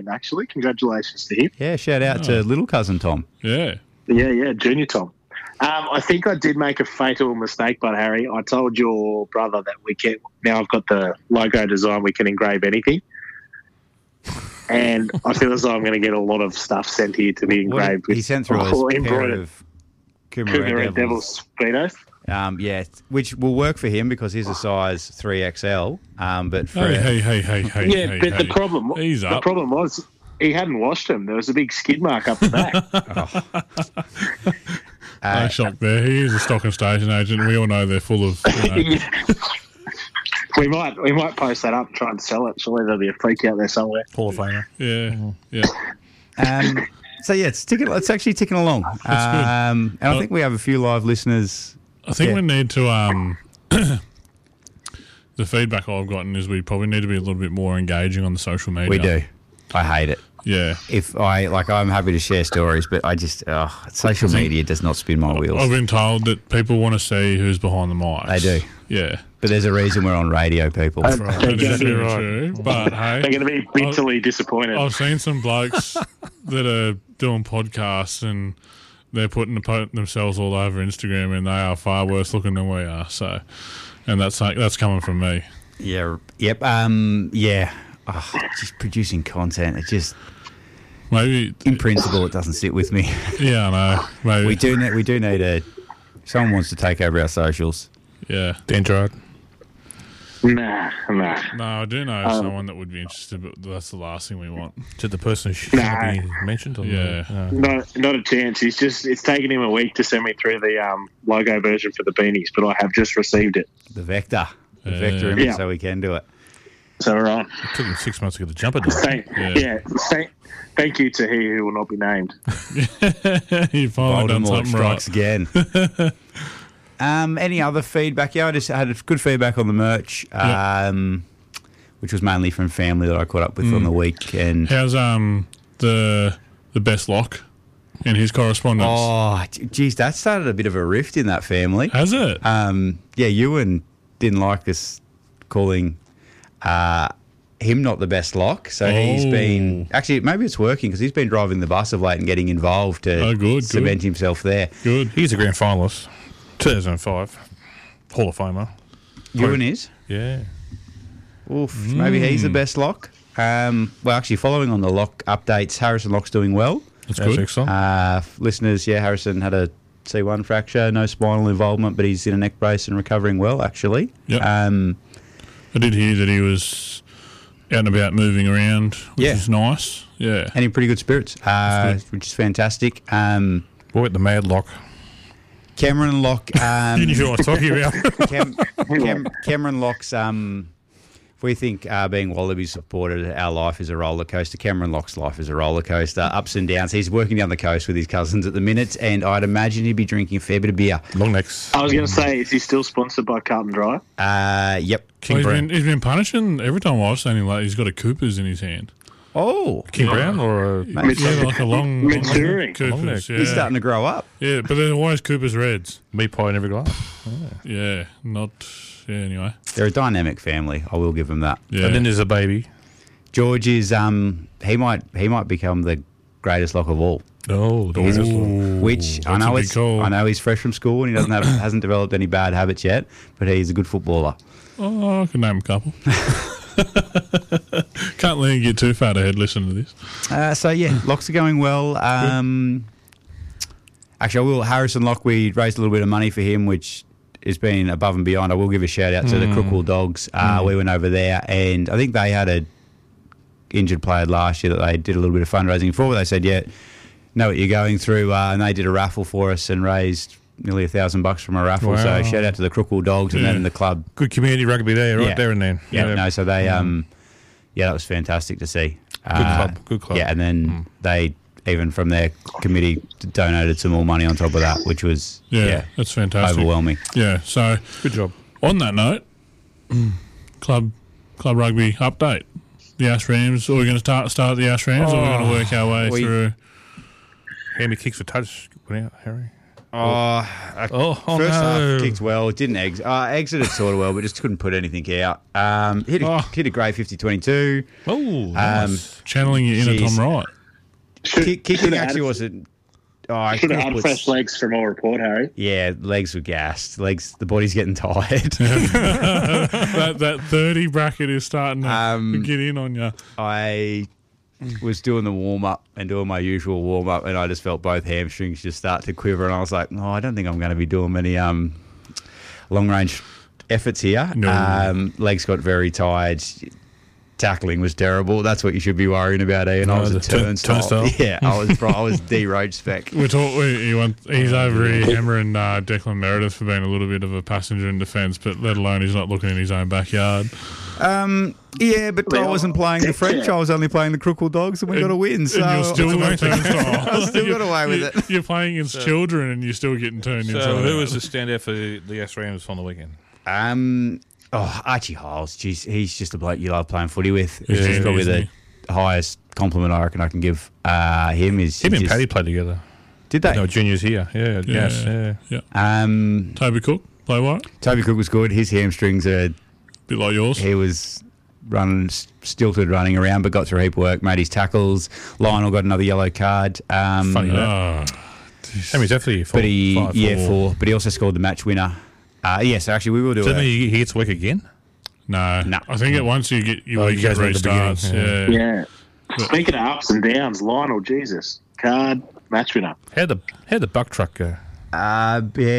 actually. Congratulations to him. Yeah, shout out to little cousin Tom. Yeah. Yeah, Junior Tom. I think I did make a fatal mistake, but Harry, I told your brother that we can. Now I've got the logo design. We can engrave anything, and I feel as though I'm going to get a lot of stuff sent here to be engraved. He sent through a pair of Coumaret Devils speedos. Yeah, which will work for him because he's a size 3XL. But for Hey. But the problem, Ease up. the problem was he hadn't washed them. There was a big skid mark up the back. No shock there. He is a stock and station agent. We all know they're full of. We might post that up and try and sell it. Surely there'll be a freak out there somewhere. Hall of Famer. Yeah. So yeah, it's actually ticking along. That's good. And I think we have a few live listeners. I think we need to. The feedback I've gotten is we probably need to be a little bit more engaging on the social media. We do. I hate it. Yeah. I'm happy to share stories, but I just social media does not spin my wheels. I've been told that people want to see who's behind the mics. They do. Yeah. But there's a reason we're on radio, people. That's right. That's exactly right. But hey, they're going to be bitterly disappointed. I've seen some blokes that are doing podcasts and they're putting themselves all over Instagram, and they are far worse looking than we are. So, and that's coming from me. Yeah. Yep. Yeah. Just producing content. It just maybe in principle it doesn't sit with me. Yeah, I know. Maybe we do need someone wants to take over our socials. Yeah, Dan Gerard. Nah. No, I do know someone that would be interested, but that's the last thing we want. To the person who shouldn't be mentioned? Or Yeah. Not a chance. It's taken him a week to send me through the logo version for the beanies, but I have just received it. The vector image, so we can do it. So we're on. It took him 6 months to get the jumper done. Thank you to he who will not be named. You finally done something strikes right. again. Any other feedback? Yeah, I just had good feedback on the merch, which was mainly from family that I caught up with on the week. And how's the best lock in his correspondence? Oh, geez, that started a bit of a rift in that family. Has it? Yeah, Ewan didn't like us calling him not the best lock, so he's been actually maybe it's working because he's been driving the bus of late and getting involved to cement himself there. Good. He's a grand finalist, 2005 Hall of Famer. Ewan is? Yeah. Oof, maybe he's the best lock. Well, actually, following on the lock updates, Harrison Lock's doing well. That's good. Excellent. Listeners, Harrison had a C1 fracture, no spinal involvement, but he's in a neck brace and recovering well, actually. Yep. I did hear that he was out and about moving around, which is nice. Yeah. And in pretty good spirits, which is fantastic. Boy, the mad lock. Cameron Lock. You knew what I was talking about. Cameron Lock's, if we think being Wallaby supported, our life is a roller coaster, Cameron Lock's life is a roller coaster, ups and downs. He's working down the coast with his cousins at the minute, and I'd imagine he'd be drinking a fair bit of beer. Long necks. I was going to say, is he still sponsored by Carlton Dry? Yep. He's been punishing every time I've seen him. Like he's got a Cooper's in his hand. Oh, King Brown or like a long Coopers. He's starting to grow up. Yeah, but there's always Cooper's Reds. Meat pie in every glass. Yeah, anyway. They're a dynamic family. I will give them that. Yeah. And then there's a baby. George is he might become the greatest lock of all. Oh, which I know he's fresh from school and he hasn't developed any bad habits yet, but he's a good footballer. Oh, I can name a couple. Can't let you get too far ahead listening to this. Locks are going well. Actually, Harrison Lock, we raised a little bit of money for him, which has been above and beyond. I will give a shout out to the Crookwell Dogs. We went over there, and I think they had a injured player last year that they did a little bit of fundraising for. They said, know what you're going through, and they did a raffle for us and raised nearly $1,000 from a raffle. Wow. So shout out to the Crookwell Dogs and then the club. Good community rugby there, there and then. So they, that was fantastic to see. Good club. Yeah, and then they, even from their committee, donated some more money on top of that, which was that's fantastic, overwhelming. Yeah, so good job. On that note, club rugby update. The Ash Rams. Are we going to start the Ash Rams, or are we going to work our way through? Hammy kicks for touch. Went out, Harry. First half kicked well. It didn't exited sort of well, but just couldn't put anything out. Hit a great 50-22. Oh, nice. Channeling your inner Tom Wright. Kicking actually wasn't. I should have had fresh legs from all report, Harry. Yeah, legs were gassed. The body's getting tired. that 30 bracket is starting to get in on you. I was doing the warm-up and doing my usual warm-up, and I just felt both hamstrings just start to quiver, and I was like, I don't think I'm going to be doing many long-range efforts here. No. Legs got very tired. Tackling was terrible. That's what you should be worrying about, Ian. I was a turnstile. Yeah, I was D road spec. He's over here hammering Declan Meredith for being a little bit of a passenger in defence, but let alone he's not looking in his own backyard. Yeah, but I wasn't playing the French. I was only playing the Crookle Dogs, and we got a win. So and you're still a turnstile. I still got away with it. You're playing against children, and you're still getting turned inside. So who was the standout for the S-Rams on the weekend? Archie Hiles. Jeez, he's just a bloke you love playing footy with. Yeah, He's probably the highest compliment I reckon I can give him. Him and Paddy played together. Did they? No, juniors here. Yeah, yes. Yeah. Toby Cook, play what? Toby Cook was good. His hamstrings are a bit like yours. He was stilted running around, but got through a heap of work, made his tackles. Lionel got another yellow card. Funny that. Sammy's definitely 4. But he also scored the match winner. Yes, actually, we will do it. Didn't he get to work again? No. I think once you get your week, it restarts. Yeah. Speaking of ups and downs, Lionel, Jesus, card match winner. How'd the buck truck go? If I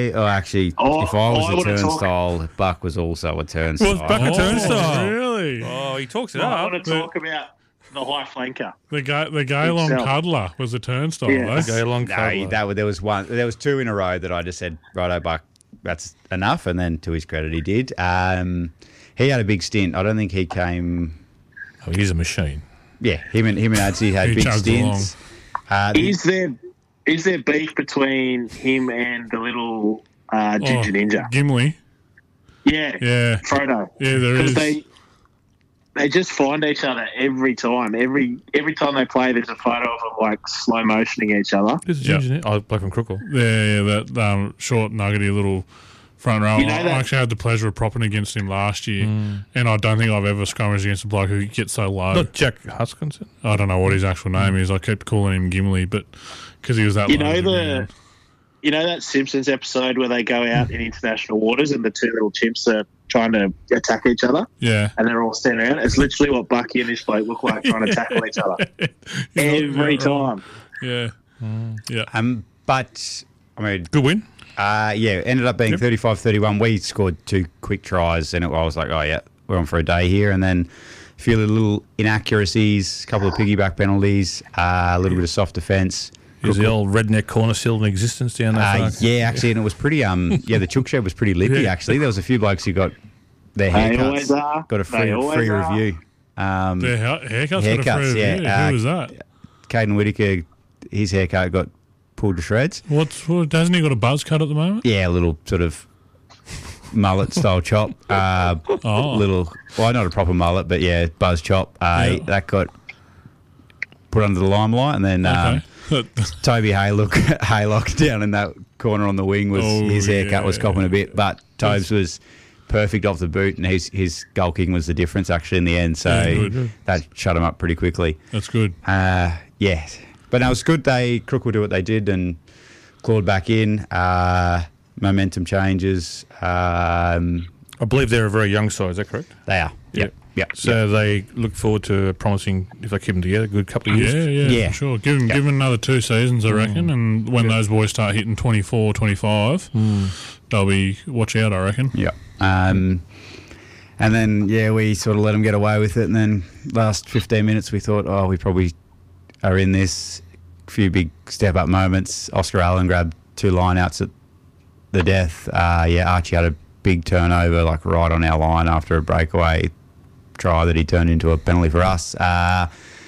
was a turnstile, Buck was also a turnstile. Was Buck a turnstile? Really? Oh, he talks it I up. want to talk about the high flanker. The Gaylong cuddler was a turnstile. Yeah. The Gaylong cuddler. There was 2 in a row that I just said, righto, Buck, that's enough. And then to his credit, he did. He had a big stint. I don't think he came. Oh, he's a machine. Yeah, him and Adsy had big stints. Is there beef between him and the little ginger ninja? Gimli. Yeah. Frodo. Yeah, there is. They just find each other every time. Every time they play, there's a photo of them like slow motioning each other. This is ginger ninja. Oh, Black from Crookle. Yeah, that short, nuggety little front row. I actually had the pleasure of propping against him last year, and I don't think I've ever scrummaged against a bloke who gets so low. Not Jack Huskinson? I don't know what his actual name is. I kept calling him Gimli, but because he was that low. You know that Simpsons episode where they go out in international waters and the 2 little chimps are trying to attack each other? Yeah. And they're all standing around. It's literally what Bucky and his bloke look like trying to tackle each other. Every time. Yeah. Yeah. But, I mean... Good win. Ended up being 35-31. We scored 2 quick tries, and I was like, we're on for a day here. And then a few little inaccuracies, a couple of piggyback penalties, a little bit of soft defence. Is the old redneck corner still in existence down there? Actually, and it was pretty. The chook shed was pretty lippy. Actually, there was a few blokes who got their haircuts. Got a free review. Their haircuts got a free review. Who was that? Caden Whittaker. His haircut got pulled to shreds. Hasn't he got a buzz cut at the moment? Yeah, a little sort of mullet style chop. Little, not a proper mullet, but yeah, buzz chop. That got put under the limelight, and then. Toby Haylock down in that corner on the wing was his haircut was copping a bit, but Tobes was perfect off the boot, and his goal kicking was the difference actually in the end. So that shut him up pretty quickly. That's good. But no, it was good. Crook will do what they did and clawed back in. Momentum changes. I believe they're a very young side. Is that correct? They are. Yeah. So they look forward to a promising, if they keep them together, a good couple of years. Yeah, for sure. Give them another 2 seasons, I reckon, and when those boys start hitting 24, 25, they'll be watch out, I reckon. Yeah. And then, we sort of let them get away with it, and then last 15 minutes we thought, we probably are in this. A few big step-up moments. Oscar Allen grabbed 2 line-outs at the death. Archie had a big turnover, like right on our line after a breakaway try that he turned into a penalty for us. Got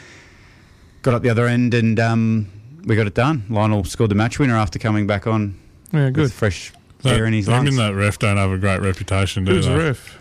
up the other end and we got it done. Lionel scored the match winner after coming back on with fresh air in his lungs. Him and that ref don't have a great reputation, do they? Who's the ref?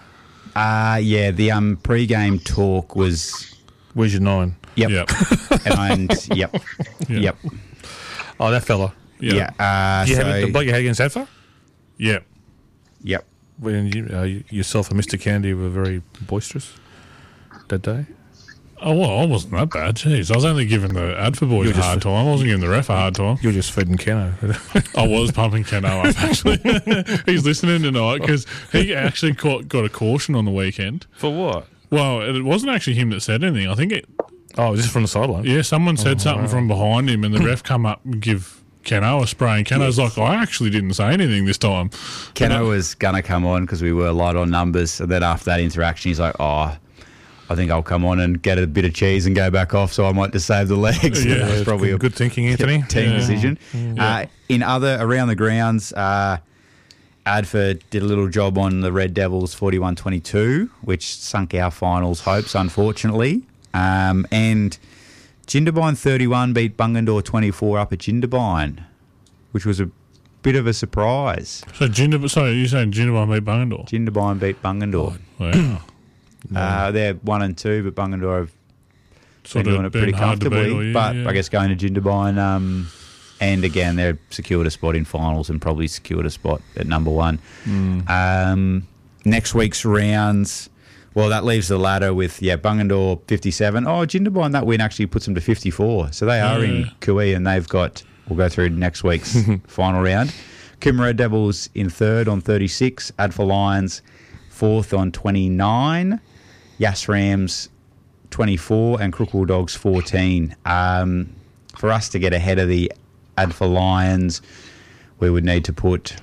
The pre-game talk was... Where's your 9? Yep. Yep. Oh, that fella. Yeah. Did you have the bloke you had against Adfa? Yeah. Yep. When yourself and Mr. Kennedy were very boisterous that day? Oh, well, I wasn't that bad. Jeez, I was only giving the Adfa boys a hard time. I wasn't giving the ref a hard time. You were just feeding Keno. I was pumping Keno up, actually. He's listening tonight because he actually got a caution on the weekend. For what? Well, it wasn't actually him that said anything. I think it... Oh, was this from the sideline? Yeah, someone said something from behind him and the ref come up and give Keno a spray. And Keno's like, I actually didn't say anything this time. Keno was going to come on because we were light on numbers. And then after that interaction, he's like, I think I'll come on and get a bit of cheese and go back off, so I might just save the legs. Yeah, That's probably a good thinking, Anthony. Team decision. Yeah. In other around the grounds, Adfa did a little job on the Red Devils 41-22, which sunk our finals hopes, unfortunately. And Jindabyne 31 beat Bungendore 24 up at Jindabyne, which was a bit of a surprise. So, you're saying Jindabyne beat Bungendore? Jindabyne beat Bungendore. Wow. They're 1 and 2, but Bungendore have Sort been of doing it pretty been hard to beat comfortably. all year, But yeah. I guess going to Jindabyne, and again, they've secured a spot in finals and probably secured a spot at number 1. Next week's rounds, well, that leaves the ladder with, Bungendore 57. Oh, Jindabyne, that win actually puts them to 54. So they are in Kui, and they've got, we'll go through next week's final round. Coombe Red Devils in third on 36. Adfa Lions fourth on 29. Yass Rams 24 and Crookwood Dogs 14. For us to get ahead of the Adfa Lions, we would need to put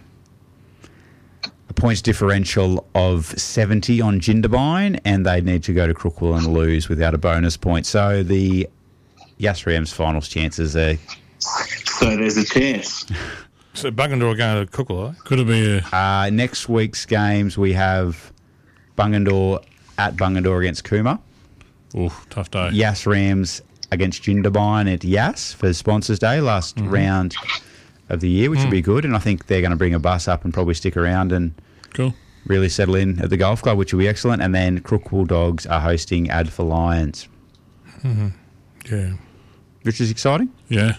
a points differential of 70 on Jindabyne, and they'd need to go to Crookwell and lose without a bonus point. So the Yass Rams finals chances are... So there's a chance. So Bungendore are going to Crookwell, Could it be a... next week's games, we have Bungendore at Bungendore against Cooma. Oof, tough day. Yass Rams against Jindabyne at Yass for Sponsors Day, last round of the year, which would be good. And I think they're going to bring a bus up and probably stick around and Cool. really settle in at the golf club, which will be excellent. And then Crookwell Dogs are hosting Adfa Lions, Yeah. which is exciting. Yeah.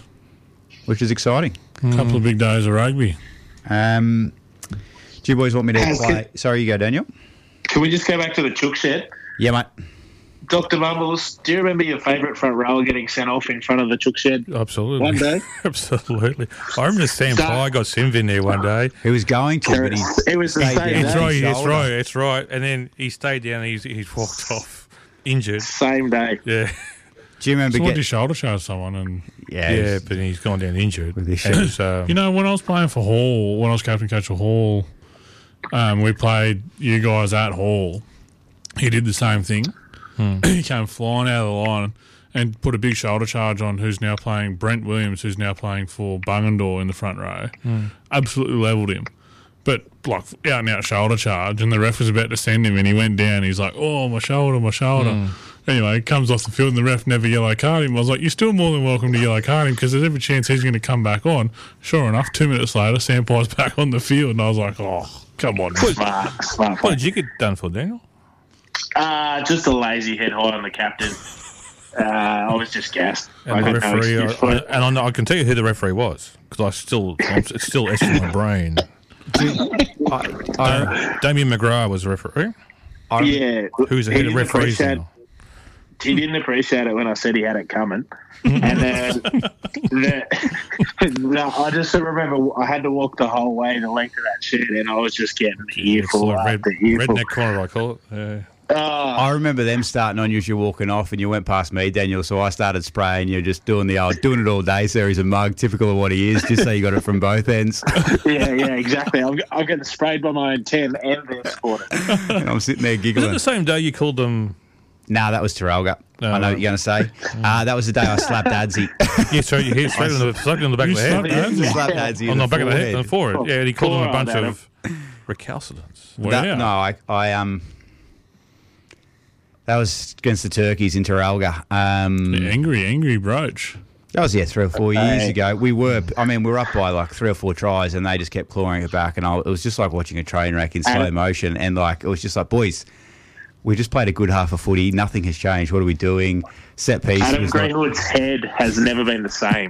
Couple of big days of rugby. Do you boys want me to Has play? it- Sorry, you go, Daniel. Can we just go back to the chook shed? Yeah, mate. Dr. Mumbles, do you remember your favourite front rower getting sent off in front of the chook shed Absolutely. one day? Absolutely. I remember Sam Pye got Simv in there one day. He was going to, but he It was the stayed same down. day. It's right. And then he stayed down and he's walked off injured. Same day. Yeah. Do you remember? So what did shoulder charge someone? And Yeah, but he's gone down injured. With his And shoulder. it's, you know, when I was playing for Hall, when I was captain coach of Hall, we played you guys at Hall. He did the same thing. He came flying out of the line and put a big shoulder charge on who's now playing Brent Williams, who's now playing for Bungendore in the front row. Absolutely levelled him. But like out and out shoulder charge, and the ref was about to send him and he went down. He's like, oh, my shoulder. Anyway, he comes off the field and the ref never yellow carded him. I was like, you're still more than welcome to yellow card him because there's every chance he's going to come back on. Sure enough, 2 minutes later, Sam Pye's back on the field and I was like, oh, come on. Smart what play. did you get done for, Daniel? Just a lazy head high on the captain. I was just gassed. I And the got no referee, excuse for it. and I can tell you who the referee was because it's still etched in my brain. Damien McGrath was the referee. Yeah. Who's the He head of didn't referees appreciate- now? He didn't appreciate it when I said he had it coming. And then I just remember I had to walk the whole way the length of that shed and I was just getting the It's earful like after earful. redneck corner, I call it. Yeah. I remember them starting on you as you're walking off, and you went past me, Daniel. So I started spraying. You're just doing the old "doing it all day" series of mug, typical of what he is. Just so you got it from both ends. Yeah, exactly. I'm getting sprayed by my own 10 and they're supported. And I'm sitting there Was it giggling. the same day you called them? Nah, that was Terralga. Oh, I know right. what you're going to say. That was the day I slapped Adsy. Yeah, so you hit straight on the back You of the head. slapped Adsy? slapped Adsy On in the back of the head, forehead. on the forehead. Yeah, and he called them a bunch Forearm, of recalcitrants. Wow. That was against the Turkeys in Terralga. The angry brooch. That was 3 or 4 years Hey. ago. We were up by like 3 or 4 tries, and they just kept clawing it back, and it was just like watching a train wreck in slow motion. And like it was just like, boys, we just played a good half of footy. Nothing has changed. What are we doing? Set piece. Adam was not- Greenwood's head has never been the same.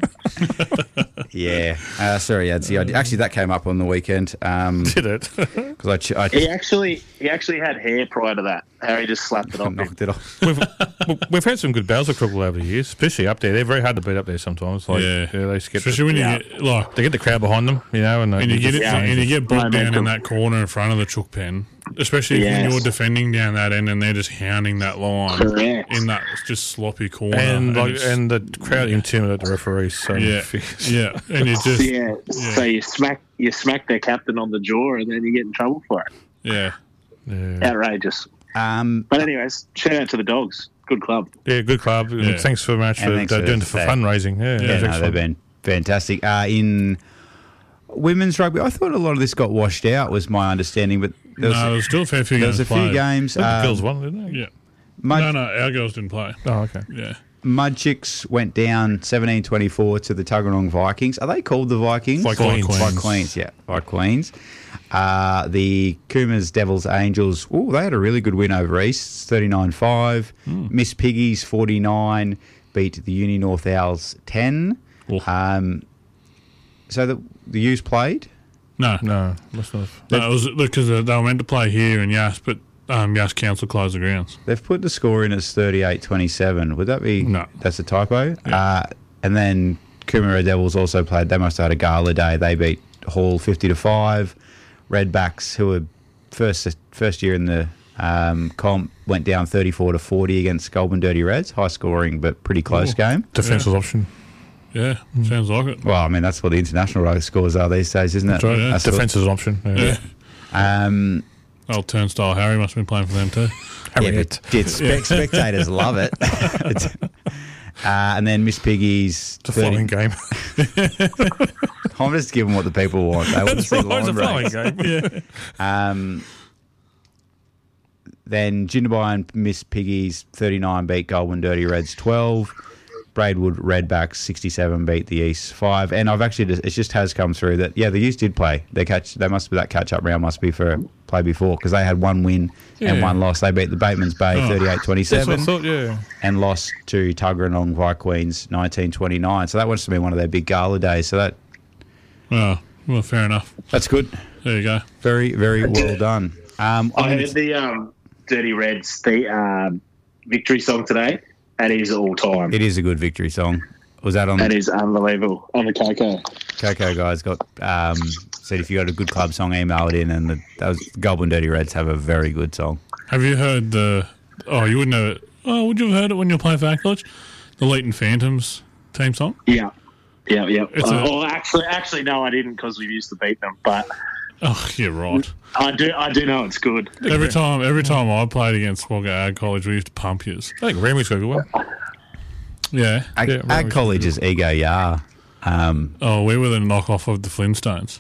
Yeah. Sorry, Adsy. Actually, that came up on the weekend. Did it? Because He actually had hair prior to that. Harry just slapped it off him. knocked it off. We've had some good battles of Crookle over the years, especially up there. They're very hard to beat up there sometimes. Like, Yeah. they just get Especially when you Yeah. get like, they get the crowd behind them, you know, and and you get it, Yeah. and you get bogged down in Momentum. that corner in front of the chook pen. Especially when Yes. you're defending down that end and they're just hounding that line Correct. in that just sloppy corner. and it's- the crowd intimidate the referees so yeah, fierce. yeah, and you just Yeah. So you smack their captain on the jaw, and then you get in trouble for it. yeah. Yeah. Outrageous. Um, But anyways, shout out to the Dogs. Good club. Yeah, good club. And Yeah. thanks very much And for thanks for doing it for that. fundraising. Yeah, yeah, it's no, they've excellent. been fantastic. In women's rugby, I thought a lot of this got washed out, was my understanding, but there was, No, there's still a fair few there games was a few played. games. The girls won, didn't they? Yeah. Mud, No, our girls didn't play. Oh, okay. Yeah. Mud Chicks went down 17-24 to the Tuggeranong Vikings. Are they called the Vikings? Vikings. Queens, yeah. Queens. The Coomers Devils Angels, they had a really good win over East, 39-5. Miss Piggies, 49, beat the Uni North Owls 10. Oh. So the U's played? No, No, must not have. no, it was because they were meant to play here in Yass, but Yass Council closed the grounds. They've put the score in as 38-27. Would that be? No. That's a typo. Yeah. And then Coomera Devils also played. They must have had a gala day. They beat Hall 50-5. Redbacks, who were first year in the comp, went down 34-40 against Goulburn Dirty Reds. High scoring, but pretty close game. Defensive option. Yeah, sounds like it. Well, I mean, that's what the international rugby scores are these days, isn't it? That's right, yeah. That's what- Defensive option. Yeah. Yeah. Old Turnstile Harry must have been playing for them too. Yeah, but spectators love it. And then Miss Piggies. It's a flowing game. I'm just giving what the people want. They want to see It's a line flowing breaks. game. Then Jindabyne and Miss Piggies 39 beat Goulburn Dirty Reds 12. Braidwood Redbacks 67 beat the East 5. And I've actually it just has come through that the East did play. They must be that catch up round must be for play before because they had one win and Yeah. one loss. They beat the Bateman's Bay That's what I 38-27 thought, yeah. and lost to Tuggeranong Vikings 19-29. So that must have been one of their big gala days. So Well, fair enough. that's good. There you go. Very, very well done. I heard the Dirty Reds victory song today. That is all time. It is a good victory song. Was that on That is unbelievable. On the Coco. Coco guys got said if you got a good club song, email it in, and the Goulburn Dirty Reds have a very good song. Have you heard the? Oh, you wouldn't know it. Oh, would you have heard it when you were playing for Ackledge? The Leighton Phantoms team song. Yeah. It's Actually, no, I didn't because we used to beat them. But Oh, yeah, right. I do know it's good. Every time I played against Swagger Ag College, we used to pump yous. I think Ramey's got a good one. Yeah. Ag College is Ego Yar. Oh, we were the knockoff of the Flintstones.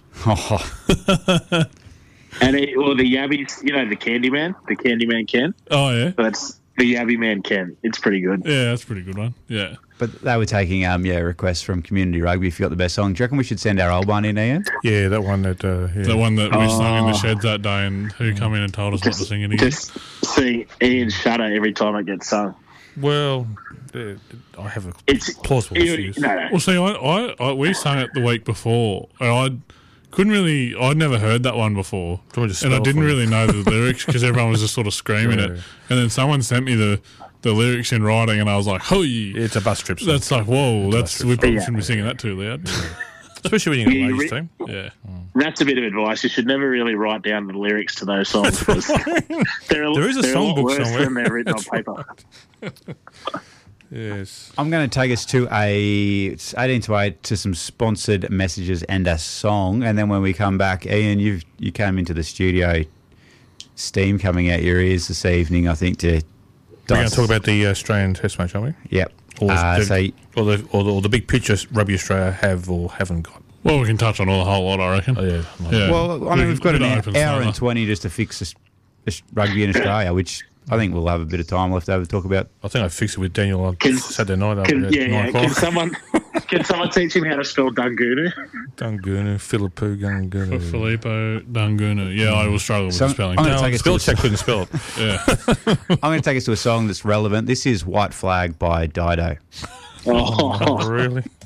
And the Yabbies, the Candyman Ken. Oh yeah. That's the Yabby Man Ken. It's pretty good. Yeah, that's a pretty good one. Yeah. But they were taking requests from Community Rugby if you got the best song. Do you reckon we should send our old one in, Ian? Yeah, that one that. The one that we sung in the sheds that day, and who come in and told us not to sing it again. Just see Ian shudder every time it gets sung. Well, I have a It's plausible excuse. No. Well, see, we sung it the week before, and I'd never heard that one before, Do you want me to and I spell didn't for you? really know the lyrics because everyone was just sort of screaming it, Yeah. and then someone sent me the lyrics in writing, and I was like, "Holy!" It's a bus trip song. That's like, whoa, we probably Yeah. shouldn't be singing that too loud. Especially when you're in a You ladies team. Yeah. That's a bit of advice. You should never really write down the lyrics to those songs because There is a they're songbook lot worse somewhere. than they're written on paper. Yes. I'm going to take us to it's 18 to 8 to some sponsored messages and a song. And then when we come back, Ian, you came into the studio, steam coming out your ears this evening, I think, to... We're going to talk about the Australian Test match, aren't we? Yep. Or So the big picture Rugby Australia have or haven't got. Well, we can touch on a whole lot, I reckon. Oh, yeah. Yeah. Well, I mean, we've got Bit an of open hour and summer. 20 just to fix this rugby in Australia, which I think we'll have a bit of time left over to talk about. I think I fixed it with Daniel on Can- Saturday night over Can, at 9 o'clock. Can someone teach him how to spell Dungunu? Dungunu, Philippou, Gungunu. Filippo Dungunu. Yeah, I was struggling with So, the spelling. I'm gonna No, take us spell to a check couldn't spell it. Yeah. I'm going to take us to a song that's relevant. This is White Flag by Dido. Oh, Really?